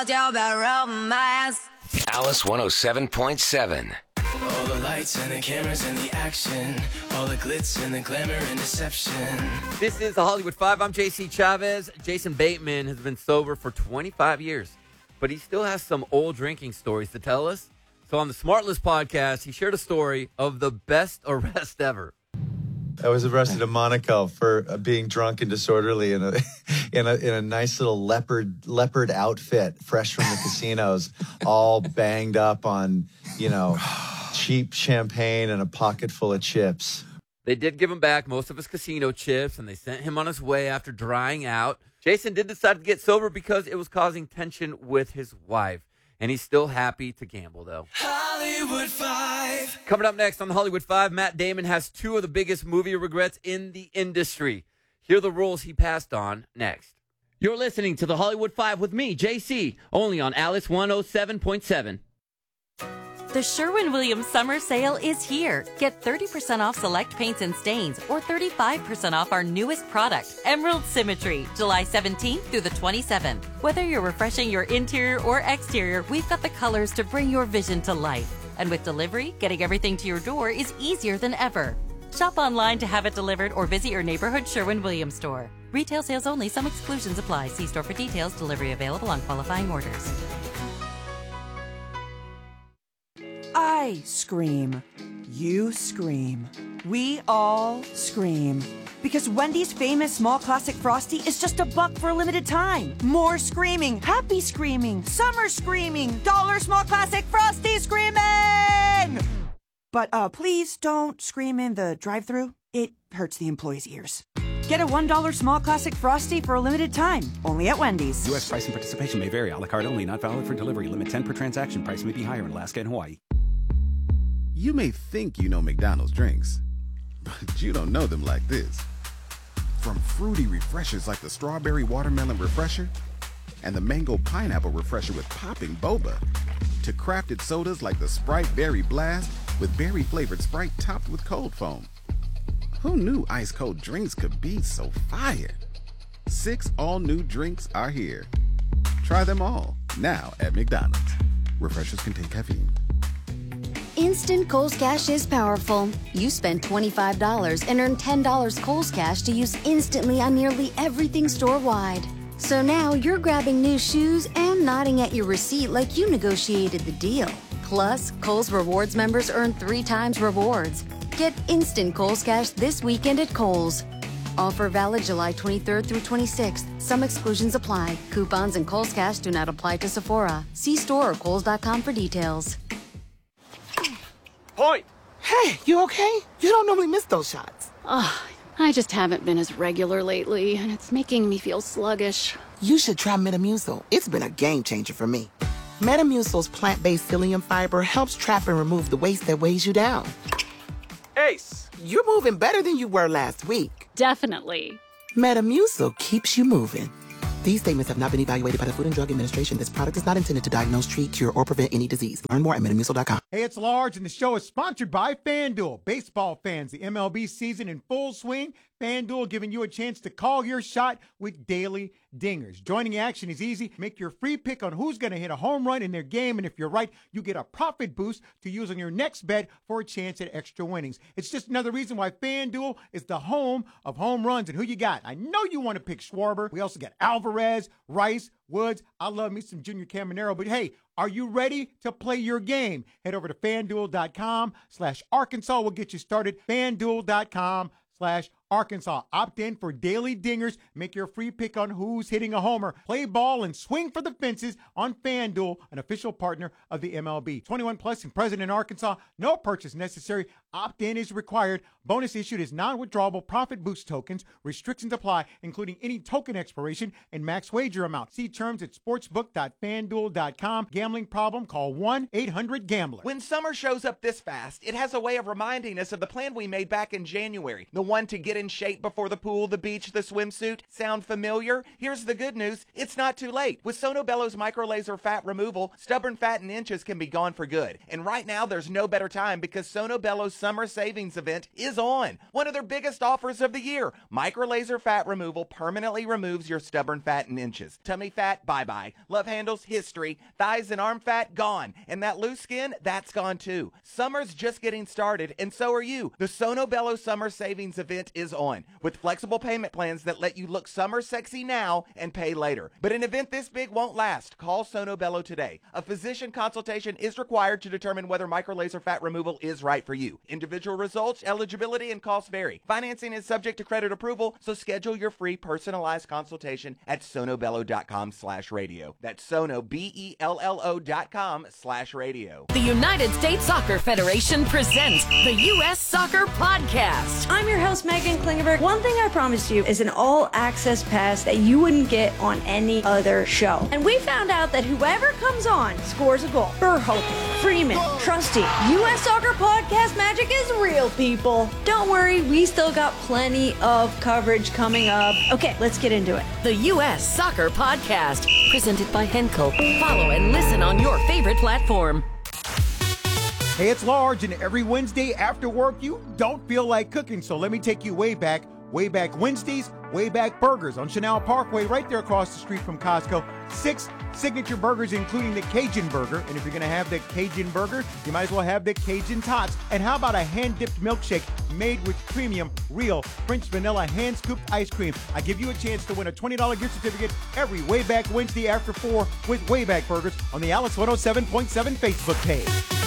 Alice 107.7. All the lights and the cameras and the action, all the glitz and the glamour and deception. This is the Hollywood Five. I'm JC Chavez. Jason Bateman has been sober for 25 years, but he still has some old drinking stories to tell us. So on the Smartless podcast, he shared a story of the best arrest ever. I was arrested in Monaco for being drunk and disorderly in a in a nice little leopard outfit, fresh from the casinos, all banged up on, cheap champagne and a pocket full of chips. They did give him back most of his casino chips, and they sent him on his way after drying out. Jason did decide to get sober because it was causing tension with his wife. And he's still happy to gamble, though. Hollywood Five. Coming up next on the Hollywood Five, Matt Damon has two of the biggest movie regrets in the industry. Here are the rules he passed on next. You're listening to the Hollywood Five with me, JC, only on Alice 107.7. The Sherwin-Williams Summer Sale is here. Get 30% off select paints and stains or 35% off our newest product, Emerald Symmetry, July 17th through the 27th. Whether you're refreshing your interior or exterior, we've got the colors to bring your vision to life. And with delivery, getting everything to your door is easier than ever. Shop online to have it delivered or visit your neighborhood Sherwin-Williams store. Retail sales only. Some exclusions apply. See store for details. Delivery available on qualifying orders. I scream. You scream. We all scream. Because Wendy's famous small classic Frosty is just $1 for a limited time. More screaming, happy screaming, summer screaming, dollar small classic Frosty screaming! But please don't scream in the drive-thru. It hurts the employees' ears. Get a $1 small classic Frosty for a limited time, only at Wendy's. U.S. price and participation may vary. A la carte only, not valid for delivery. Limit 10 per transaction. Price may be higher in Alaska and Hawaii. You may think you know McDonald's drinks, but you don't know them like this. From fruity refreshers like the Strawberry Watermelon Refresher and the Mango Pineapple Refresher with popping boba, to crafted sodas like the Sprite Berry Blast with berry-flavored Sprite topped with cold foam. Who knew ice-cold drinks could be so fire? 6 all-new drinks are here. Try them all, now at McDonald's. Refreshers contain caffeine. Instant Kohl's Cash is powerful. You spend $25 and earn $10 Kohl's Cash to use instantly on nearly everything store-wide. So now you're grabbing new shoes and nodding at your receipt like you negotiated the deal. Plus, Kohl's Rewards members earn 3 times rewards. Get instant Kohl's Cash this weekend at Kohl's. Offer valid July 23rd through 26th. Some exclusions apply. Coupons and Kohl's Cash do not apply to Sephora. See store or Kohls.com for details. Point! Hey, you okay? You don't normally miss those shots. I just haven't been as regular lately, and it's making me feel sluggish. You should try Metamucil. It's been a game changer for me. Metamucil's plant-based psyllium fiber helps trap and remove the waste that weighs you down. Ace! You're moving better than you were last week. Definitely. Metamucil keeps you moving. These statements have not been evaluated by the Food and Drug Administration. This product is not intended to diagnose, treat, cure, or prevent any disease. Learn more at Metamucil.com. Hey, it's Large, and the show is sponsored by FanDuel. Baseball fans, the MLB season in full swing. FanDuel giving you a chance to call your shot with daily dingers. Joining the action is easy. Make your free pick on who's going to hit a home run in their game, and if you're right, you get a profit boost to use on your next bet for a chance at extra winnings. It's just another reason why FanDuel is the home of home runs. And who you got? I know you want to pick Schwarber. We also got Alvarez, Rice, Woods. I love me some Junior Caminero. But hey, are you ready to play your game? Head over to FanDuel.com/Arkansas. We'll get you started. FanDuel.com/Arkansas. Opt in for daily dingers. Make your free pick on who's hitting a homer. Play ball and swing for the fences on FanDuel, an official partner of the MLB. 21 plus and present in Arkansas. No purchase necessary. Opt-in is required. Bonus issued is non-withdrawable profit boost tokens. Restrictions apply, including any token expiration and max wager amount. See terms at sportsbook.fanduel.com. Gambling problem? Call 1-800-GAMBLER. When summer shows up this fast, it has a way of reminding us of the plan we made back in January. The one to get in shape before the pool, the beach, the swimsuit? Sound familiar? Here's the good news. It's not too late. With Sono Bello's micro laser fat removal, stubborn fat in inches can be gone for good. And right now, there's no better time because Sono Bello's summer savings event is on. One of their biggest offers of the year. Micro laser fat removal permanently removes your stubborn fat in inches. Tummy fat, bye-bye. Love handles, history. Thighs and arm fat, gone. And that loose skin, that's gone too. Summer's just getting started, and so are you. The Sono Bello Summer Savings Event is on, with flexible payment plans that let you look summer sexy now and pay later. But an event this big won't last. Call Sono Bello today. A physician consultation is required to determine whether microlaser fat removal is right for you. Individual results, eligibility, and costs vary. Financing is subject to credit approval, so schedule your free personalized consultation at sonobello.com/radio. That's Sono, BELLO.com/radio. The United States Soccer Federation presents the U.S. Soccer Podcast. I'm your host, Megan Klingenberg. One thing I promise you is an all-access pass that you wouldn't get on any other show. And we found out that whoever comes on scores a goal. Verhoeven, Freeman, Trusty. U.S. Soccer Podcast magic is real, people. Don't worry, we still got plenty of coverage coming up. Okay, let's get into it. The U.S. Soccer Podcast, presented by Henkel. Follow and listen on your favorite platform. Hey, it's Large, and every Wednesday after work, you don't feel like cooking, so let me take you way back Wednesdays, way back burgers on Chanel Parkway, right there across the street from Costco. 6 signature burgers, including the Cajun burger, and if you're gonna have the Cajun burger, you might as well have the Cajun tots. And how about a hand-dipped milkshake made with premium, real French vanilla hand-scooped ice cream? I give you a chance to win a $20 gift certificate every Way Back Wednesday after 4 with Way Back Burgers on the Alice 107.7 Facebook page.